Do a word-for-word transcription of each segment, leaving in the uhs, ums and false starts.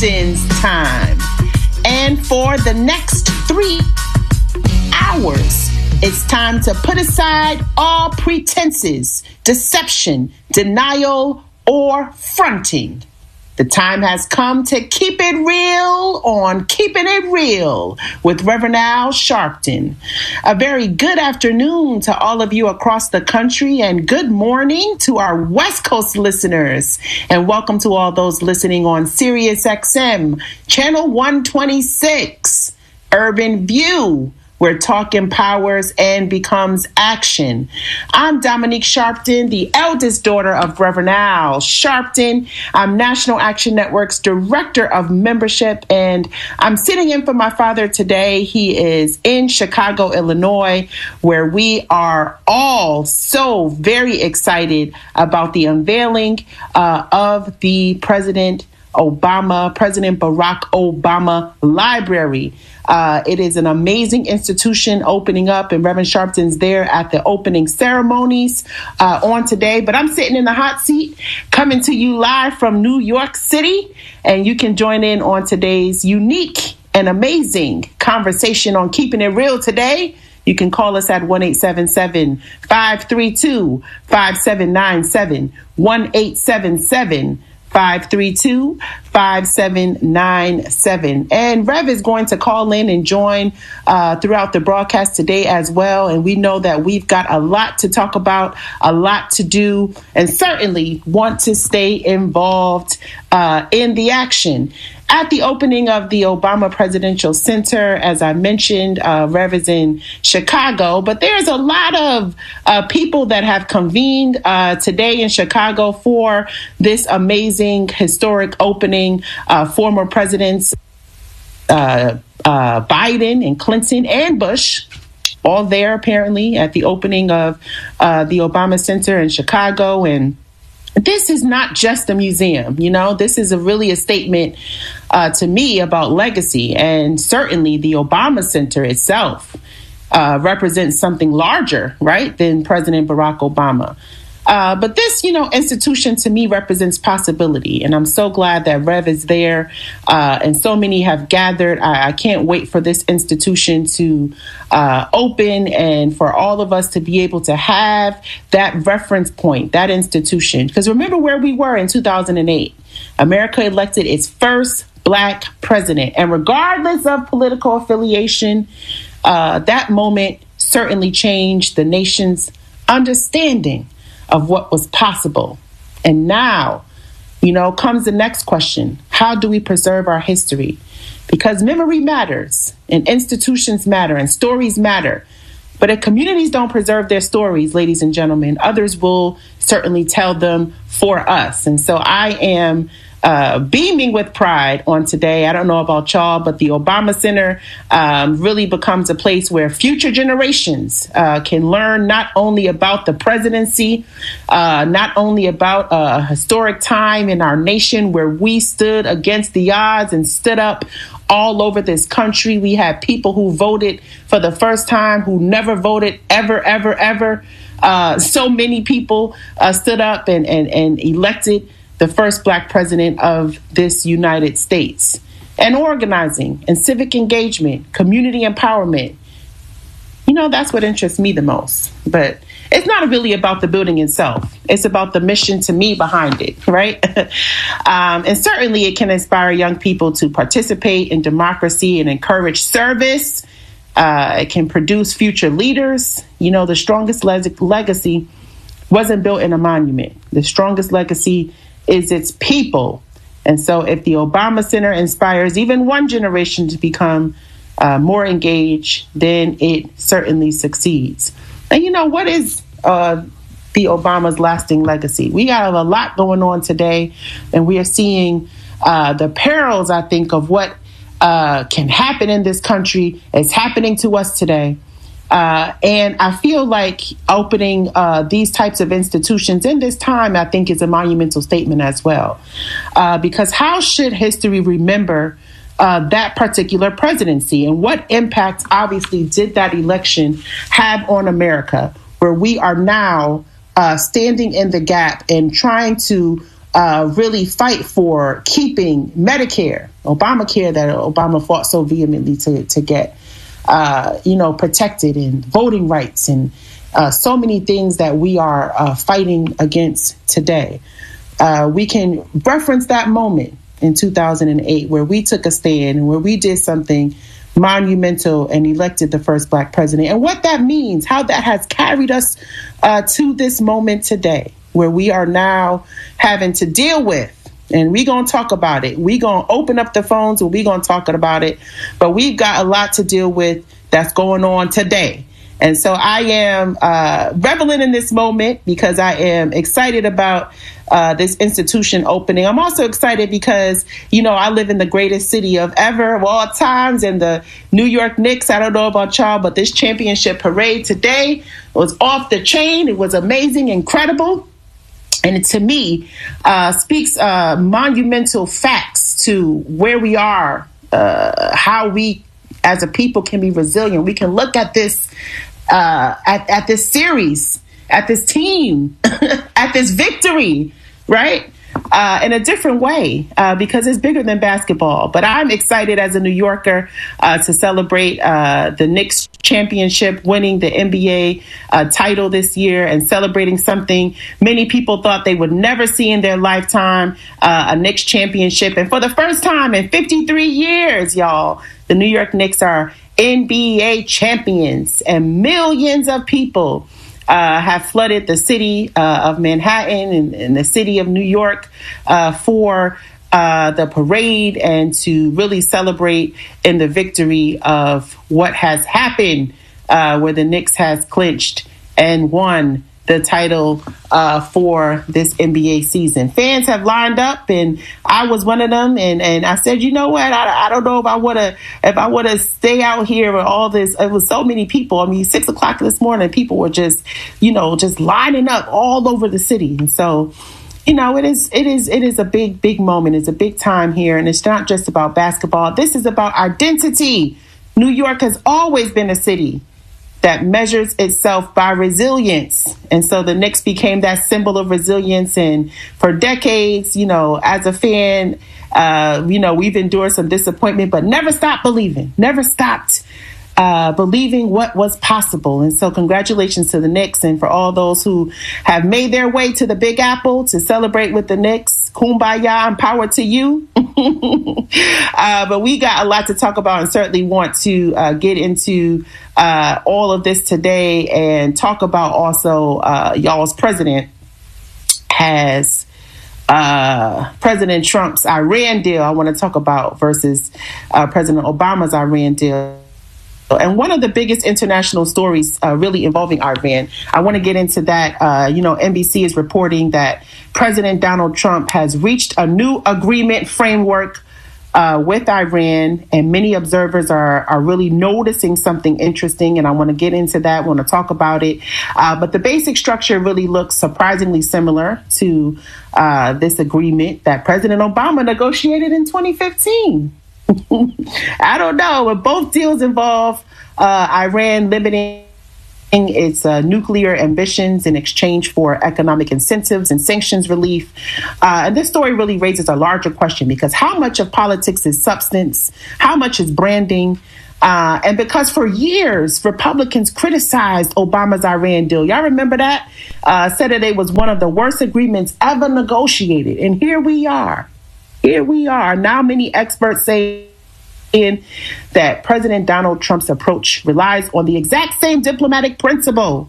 Sharpton's time. And for the next three hours, it's time to put aside all pretenses, deception, denial, or fronting. The time has come to keep it real on Keeping It Real with Reverend Al Sharpton. A very good afternoon to all of you across the country, and good morning to our West Coast listeners. And welcome to all those listening on Sirius X M, Channel one twenty-six, Urban View, where talk empowers and becomes action. I'm Dominique Sharpton, the eldest daughter of Reverend Al Sharpton. I'm National Action Network's Director of Membership, and I'm sitting in for my father today. He is in Chicago, Illinois, where we are all so very excited about the unveiling uh, of the President Obama, President Barack Obama Library. Uh, it is an amazing institution opening up, and Reverend Sharpton's there at the opening ceremonies uh, on today. But I'm sitting in the hot seat, coming to you live from New York City, and you can join in on today's unique and amazing conversation on Keeping It Real today. You can call us at one eight seven seven, five three two, five seven nine seven, one eight seven seven, five three two, five seven nine seven. And Rev is going to call in and join uh, throughout the broadcast today as well. And we know that we've got a lot to talk about, a lot to do, and certainly want to stay involved uh, in the action. At the opening of the Obama Presidential Center, as I mentioned, uh, Rev is in Chicago, but there's a lot of uh, people that have convened uh, today in Chicago for this amazing historic opening. Uh, former presidents uh, uh, Biden and Clinton and Bush, all there apparently at the opening of uh, the Obama Center in Chicago. And this is not just a museum, you know, this is a really a statement uh, to me about legacy. And certainly the Obama Center itself uh, represents something larger, right, than President Barack Obama. Uh, but this, you know, institution to me represents possibility. And I'm so glad that Rev is there uh, and so many have gathered. I, I can't wait for this institution to uh, open and for all of us to be able to have that reference point, that institution. Because remember where we were in two thousand eight. America elected its first Black president. And regardless of political affiliation, uh, that moment certainly changed the nation's understanding of what was possible. And now, you know, comes the next question. How do we preserve our history? Because memory matters, and institutions matter, and stories matter. But if communities don't preserve their stories, ladies and gentlemen, others will certainly tell them for us. And so I am Uh, beaming with pride on today. I don't know about y'all, but the Obama Center um, really becomes a place where future generations uh, can learn not only about the presidency, uh, not only about a historic time in our nation where we stood against the odds and stood up all over this country. We had people who voted for the first time, who never voted ever, ever, ever. Uh, so many people uh, stood up and, and, and elected the first Black president of this United States. And organizing and civic engagement, community empowerment, you know, that's what interests me the most. But it's not really about the building itself. It's about the mission to me behind it, right? um, and certainly it can inspire young people to participate in democracy and encourage service. Uh, it can produce future leaders. You know, the strongest le- legacy wasn't built in a monument. The strongest legacy is its people. And so if the Obama Center inspires even one generation to become uh, more engaged, then it certainly succeeds. And you know, what is uh, the Obama's lasting legacy? We got a lot going on today, and we are seeing uh, the perils, I think, of what uh, can happen in this country. It's happening to us today. Uh, and I feel like opening uh, these types of institutions in this time, I think, is a monumental statement as well. Uh, because how should history remember uh, that particular presidency? And what impact, obviously, did that election have on America, where we are now uh, standing in the gap and trying to uh, really fight for keeping Medicare, Obamacare, that Obama fought so vehemently to, to get, uh, you know, protected, and voting rights, and uh, so many things that we are uh, fighting against today. Uh, we can reference that moment in two thousand eight where we took a stand and where we did something monumental and elected the first Black president, and what that means, how that has carried us uh, to this moment today, where we are now having to deal with, and we're going to talk about it. We're going to open up the phones and we're going to talk about it, but we've got a lot to deal with that's going on today. And so I am uh, reveling in this moment because I am excited about uh, this institution opening. I'm also excited because, you know, I live in the greatest city of ever of all times, and the New York Knicks, I don't know about y'all, but this championship parade today was off the chain. It was amazing, incredible. And it, to me, uh, speaks uh, monumental facts to where we are, uh, how we as a people can be resilient. We can look at this Uh, at, at this series, at this team, at this victory, right? Uh, in a different way, uh, because it's bigger than basketball. But I'm excited as a New Yorker uh, to celebrate uh, the Knicks championship, winning the N B A uh, title this year, and celebrating something many people thought they would never see in their lifetime, uh, a Knicks championship. And for the first time in fifty-three years, y'all, the New York Knicks are N B A champions, and millions of people uh, have flooded the city uh, of Manhattan and, and the city of New York uh, for uh, the parade, and to really celebrate in the victory of what has happened, uh, where the Knicks has clinched and won the title uh, for this N B A season. Fans have lined up, and I was one of them. And, and I said, you know what? I, I don't know if I want to if I want to stay out here with all this. It was so many people. I mean, six o'clock this morning, people were just, you know, just lining up all over the city. And so, you know, it is it is it is a big, big moment. It's a big time here. And it's not just about basketball. This is about identity. New York has always been a city that measures itself by resilience. And so the Knicks became that symbol of resilience. And for decades, you know, as a fan, uh, you know, we've endured some disappointment, but never stopped believing, never stopped uh, believing what was possible. And so congratulations to the Knicks, and for all those who have made their way to the Big Apple to celebrate with the Knicks. Kumbaya and power to you. uh, but we got a lot to talk about, and certainly want to uh, get into uh, all of this today, and talk about also uh, y'all's president has uh, President Trump's Iran deal. I want to talk about versus uh, President Obama's Iran deal. And one of the biggest international stories uh, really involving Iran, I want to get into that. Uh, you know, N B C is reporting that President Donald Trump has reached a new agreement framework uh, with Iran, and many observers are, are really noticing something interesting. And I want to get into that, I want to talk about it. Uh, but the basic structure really looks surprisingly similar to uh, this agreement that President Obama negotiated in twenty fifteen. I don't know, but both deals involve uh, Iran limiting its uh, nuclear ambitions in exchange for economic incentives and sanctions relief. Uh, and this story really raises a larger question, because how much of politics is substance? How much is branding? Uh, and because for years, Republicans criticized Obama's Iran deal. Y'all remember that? Uh, said that it was one of the worst agreements ever negotiated. And here we are. Here we are. Now many experts say that President Donald Trump's approach relies on the exact same diplomatic principle.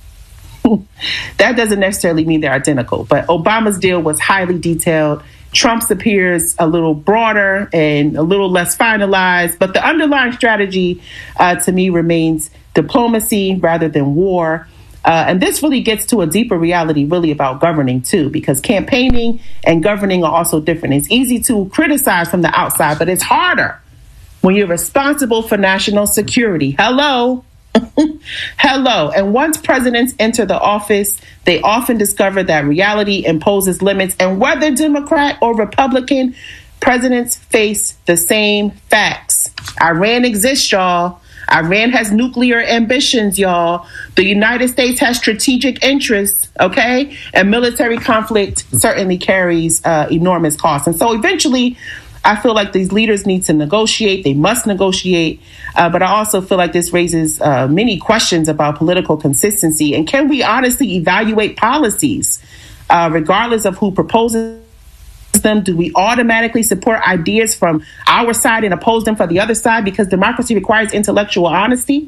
That doesn't necessarily mean they're identical, but Obama's deal was highly detailed. Trump's appears a little broader and a little less finalized, but the underlying strategy uh, to me remains diplomacy rather than war. Uh, and this really gets to a deeper reality, really about governing, too, because campaigning and governing are also different. It's easy to criticize from the outside, but it's harder when you're responsible for national security. Hello. Hello. And once presidents enter the office, they often discover that reality imposes limits. And whether Democrat or Republican, presidents face the same facts. Iran exists, y'all. Iran has nuclear ambitions, y'all. The United States has strategic interests, okay? And military conflict certainly carries uh, enormous costs. And so eventually, I feel like these leaders need to negotiate. They must negotiate. Uh, but I also feel like this raises uh, many questions about political consistency. And can we honestly evaluate policies, uh, regardless of who proposes them? Do we automatically support ideas from our side and oppose them for the other side because democracy requires intellectual honesty?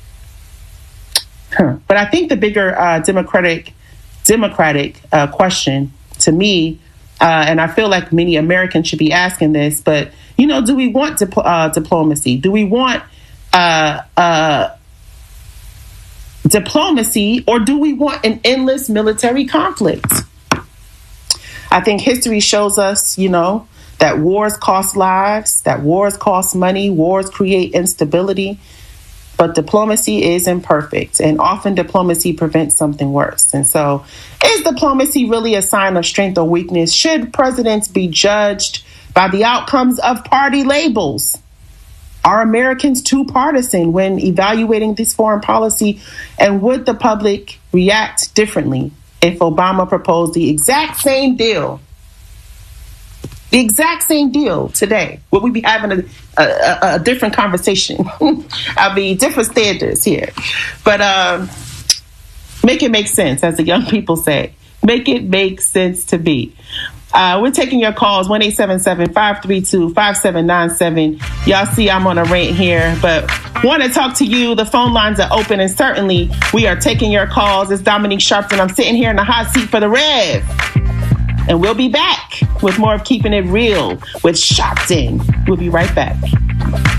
Huh. But I think the bigger uh, democratic democratic uh, question to me, uh, and I feel like many Americans should be asking this, but, you know, do we want dip- uh, diplomacy? Do we want uh, uh, diplomacy, or do we want an endless military conflict? I think history shows us, you know, that wars cost lives, that wars cost money, wars create instability, but diplomacy is imperfect, and often diplomacy prevents something worse. And so, is diplomacy really a sign of strength or weakness? Should presidents be judged by the outcomes of party labels? Are Americans too partisan when evaluating this foreign policy? And would the public react differently if Obama proposed the exact same deal, the exact same deal today? Would we be having a, a, a different conversation? I mean, different standards here. But um, make it make sense, as the young people say. Make it make sense to me. Uh, we're taking your calls, one eight seven seven, five three two, five seven nine seven. Y'all see I'm on a rant here, but want to talk to you. The phone lines are open, and certainly we are taking your calls. It's Dominique Sharpton. I'm sitting here in the hot seat for the Rev. And we'll be back with more of Keeping It Real with Sharpton. We'll be right back.